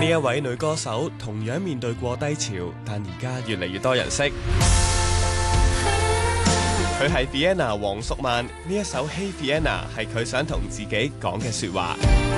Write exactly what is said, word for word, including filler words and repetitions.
呢一位女歌手同樣面對過低潮，但而家越嚟越多人識。佢係 Vienna 黃淑蔓，呢一首《Hey Vienna》係佢想同自己講嘅說話。